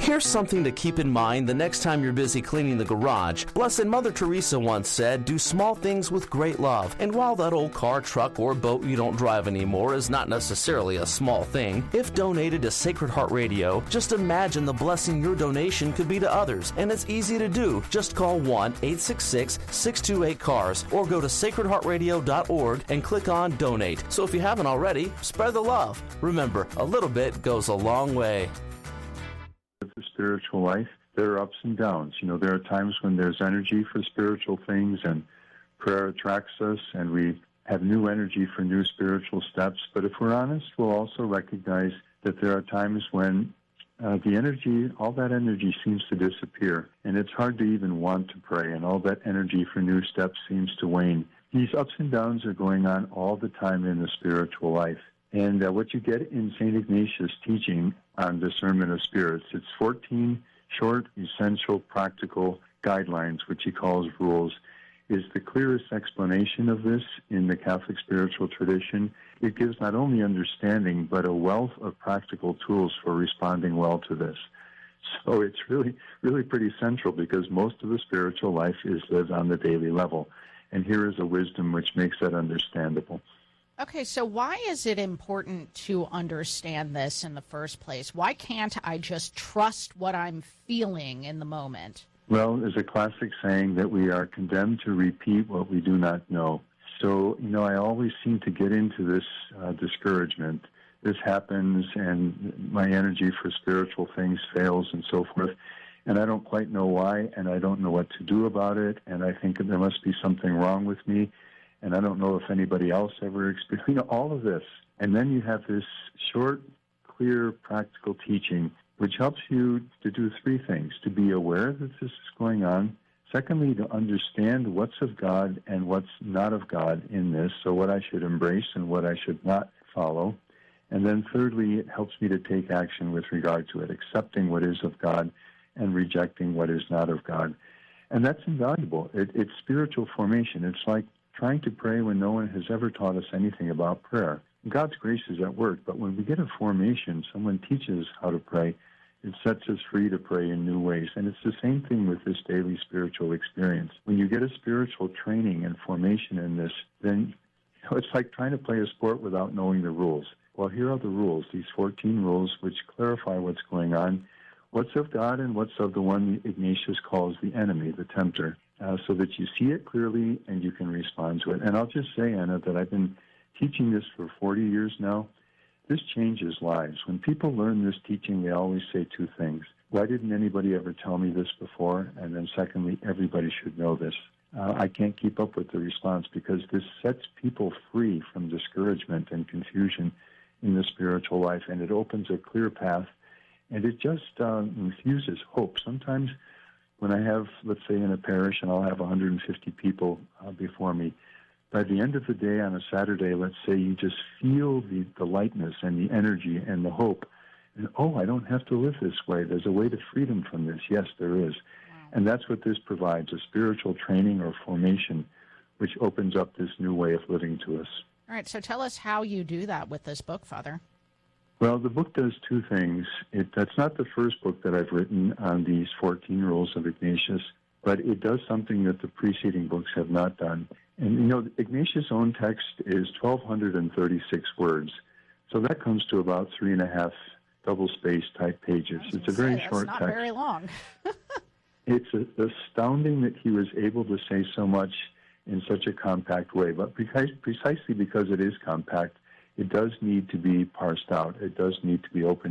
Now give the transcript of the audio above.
Here's something to keep in mind the next time you're busy cleaning the garage. Blessed Mother Teresa once said, do small things with great love. And while that old car, truck, or boat you don't drive anymore is not necessarily a small thing, if donated to Sacred Heart Radio, just imagine the blessing your donation could be to others. And it's easy to do. Just call 1-866-628-CARS or go to sacredheartradio.org and click on Donate. So if you haven't already, spread the love. Remember, a little bit goes a long way. The spiritual life, there are ups and downs. There are times when there's energy for spiritual things and prayer attracts us and we have new energy for new spiritual steps. But if we're honest, we'll also recognize that there are times when the energy, all that energy seems to disappear and it's hard to even want to pray and all that energy for new steps seems to wane. These ups and downs are going on all the time in the spiritual life. And what you get in St. Ignatius' teaching on discernment of spirits, it's 14 short, essential, practical guidelines, which he calls rules, is the clearest explanation of this in the Catholic spiritual tradition. It gives not only understanding, but a wealth of practical tools for responding well to this. So it's really, really pretty central because most of the spiritual life is lived on the daily level. And here is a wisdom which makes that understandable. Okay, so why is it important to understand this in the first place? Why can't I just trust what I'm feeling in the moment? Well, there's a classic saying that we are condemned to repeat what we do not know. So, I always seem to get into this discouragement. This happens and my energy for spiritual things fails and so forth. And I don't quite know why, and I don't know what to do about it, and I think there must be something wrong with me. And I don't know if anybody else ever experienced all of this. And then you have this short, clear, practical teaching, which helps you to do three things: to be aware that this is going on. Secondly, to understand what's of God and what's not of God in this, so what I should embrace and what I should not follow. And then thirdly, it helps me to take action with regard to it, accepting what is of God and rejecting what is not of God. And that's invaluable. It's spiritual formation. It's like trying to pray when no one has ever taught us anything about prayer. God's grace is at work, but when we get a formation, someone teaches how to pray, it sets us free to pray in new ways. And it's the same thing with this daily spiritual experience. When you get a spiritual training and formation in this, then it's like trying to play a sport without knowing the rules. Well, here are the rules, these 14 rules which clarify what's going on, what's of God and what's of the one Ignatius calls the enemy, the tempter. So that you see it clearly and you can respond to it. And I'll just say, Anna, that I've been teaching this for 40 years now. This changes lives. When people learn this teaching, they always say two things. Why didn't anybody ever tell me this before? And then secondly, everybody should know this. I can't keep up with the response because this sets people free from discouragement and confusion in the spiritual life, and it opens a clear path, and it just infuses hope. Sometimes when I have, let's say, in a parish, and I'll have 150 people before me, by the end of the day on a Saturday, let's say, you just feel the lightness and the energy and the hope. And, I don't have to live this way. There's a way to freedom from this. Yes, there is. Wow. And that's what this provides, a spiritual training or formation, which opens up this new way of living to us. All right, so tell us how you do that with this book, Father. Well, the book does two things. That's not the first book that I've written on these 14 rules of Ignatius, but it does something that the preceding books have not done. And, Ignatius' own text is 1,236 words. So that comes to about 3.5 double-spaced type pages. It's a very short text. It's not very long. It's astounding that he was able to say so much in such a compact way. But precisely because it is compact, it does need to be parsed out. It does need to be opened